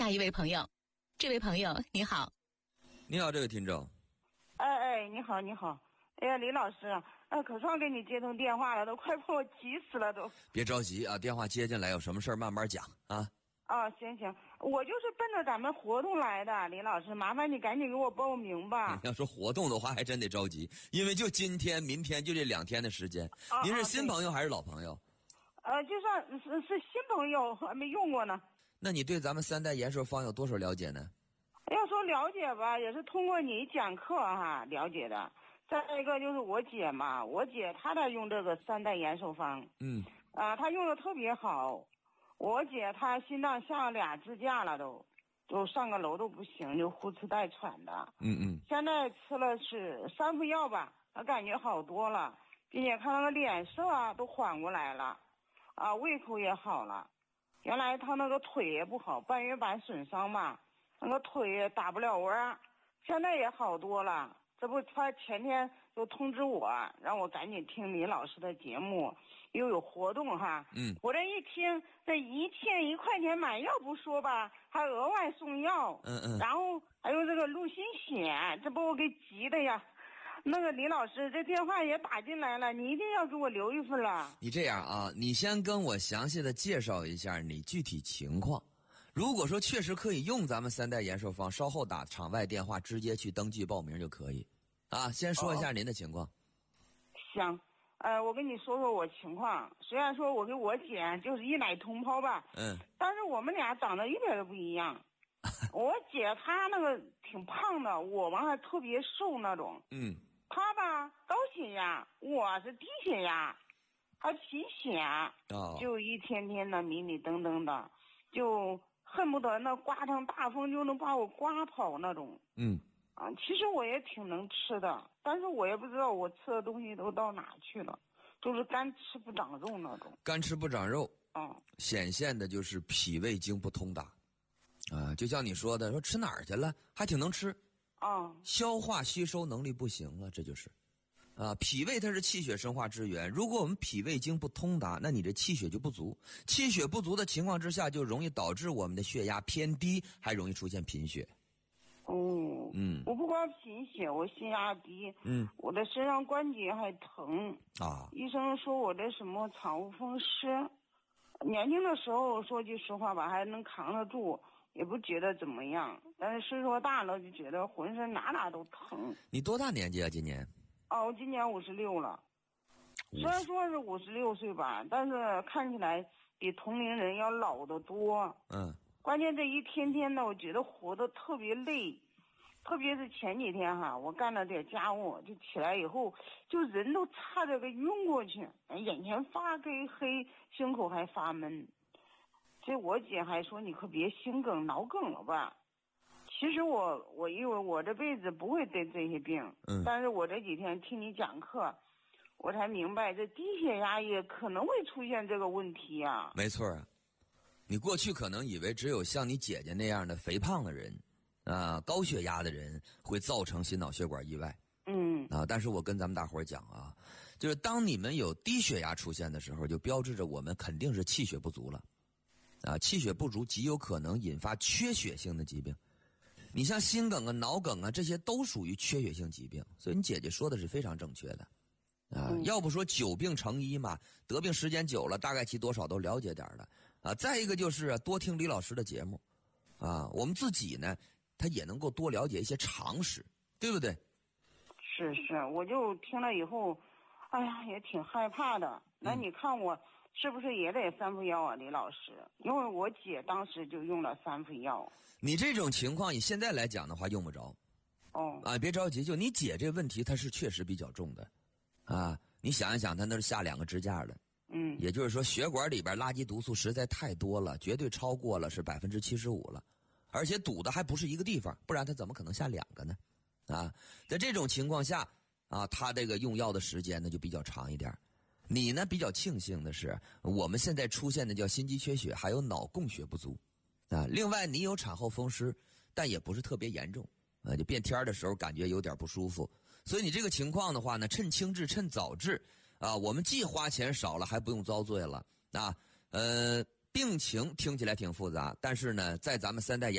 一位朋友。这位朋友你好。 你好，这位听众。 你好你好。哎呀，李老师，可算给你接通电话了，都快把我急死了都。 别着急啊，电话接进来，有什么事儿慢慢讲啊。 行，我就是奔着咱们活动来的，李老师，麻烦你赶紧给我报名吧。 你要说活动的话，还真得着急，因为就今天、明天就这2天的时间。您是新朋友还是老朋友？ 就算是新朋友，还没用过呢。 那你对咱们三代延寿方有多少了解呢？ 要说了解吧，也是通过你讲课了解的。再一个就是我姐嘛，我姐她在用这个三代延寿方，她用的特别好。我姐她心脏下了2支架了都上个楼都不行，就呼哧带喘的。现在吃了是3副药吧，她感觉好多了，并且看那个脸色都缓过来了，胃口也好了。原来她那个腿也不好，半月板损伤嘛，那个腿也打不了弯，现在也好多了。这不，他前天就通知我，让我赶紧听李老师的节目，又有活动我这一听，这1天1块钱买药不说吧，还额外送药，然后还有这个陆心险，这把我给急的呀。那个李老师，这电话也打进来了，你一定要给我留一份了。 你这样啊，你先跟我详细的介绍一下你具体情况。如果说确实可以用咱们三代延寿方，稍后打场外电话直接去登记报名就可以。先说一下您的情况。 行，我跟你说说我情况。虽然说我跟我姐就是一奶同胞吧，但是我们俩长得一点都不一样。我姐她那个挺胖的，我还特别瘦那种。她吧高血压，我是低血压，还贫血，就一天天的迷迷瞪瞪的，就恨不得那刮上大风就能把我刮跑那种。其实我也挺能吃的，但是我也不知道我吃的东西都到哪去了，就是干吃不长肉那种。 干吃不长肉，显现的就是脾胃经不通达。就像你说的，说吃哪儿去了，还挺能吃。消化吸收能力不行了，这就是。脾胃它是气血生化之源，如果我们脾胃经不通达，那你这气血就不足，气血不足的情况之下，就容易导致我们的血压偏低，还容易出现贫血。 我不光贫血，我血压低，我的身上关节还疼医生说我这什么产后风湿。年轻的时候说句实话吧，还能扛得住，也不觉得怎么样，但是岁数大了就觉得浑身哪都疼。 你多大年纪啊今年？ 我今年56了。虽然说是56岁吧，但是看起来比同龄人要老得多。关键这一天天的，我觉得活得特别累，特别是前几天我干了点家务，就起来以后，就人都差点给晕过去，眼前发黑，胸口还发闷。这我姐还说你可别心梗脑梗了吧。其实我以为我这辈子不会得这些病，但是我这几天听你讲课，我才明白这低血压也可能会出现这个问题啊。 没错啊。你过去可能以为只有像你姐姐那样的肥胖的人高血压的人会造成心脑血管意外。但是我跟咱们大伙儿讲就是当你们有低血压出现的时候，就标志着我们肯定是气血不足了。气血不足极有可能引发缺血性的疾病。你像心梗脑梗这些都属于缺血性疾病，所以你姐姐说的是非常正确的。要不说久病成医嘛，得病时间久了，大概其多少都了解点的。再一个就是多听李老师的节目。我们自己呢，他也能够多了解一些常识，对不对？ 是，我就听了以后，也挺害怕的。那你看我是不是也得3副药啊，李老师？因为我姐当时就用了3副药。 你这种情况，以现在来讲的话，用不着。别着急，就你姐这问题，它是确实比较重的。你想一想，她那是下2个支架的。也就是说，血管里边垃圾毒素实在太多了，绝对超过了是75%了，而且堵的还不是一个地方，不然她怎么可能下2个呢？在这种情况下她这个用药的时间呢就比较长一点。你呢比较庆幸的是，我们现在出现的叫心肌缺血，还有脑供血不足。另外你有产后风湿，但也不是特别严重。就变天的时候感觉有点不舒服，所以你这个情况的话呢，趁轻治趁早治我们既花钱少了，还不用遭罪了病情听起来挺复杂，但是呢，在咱们三代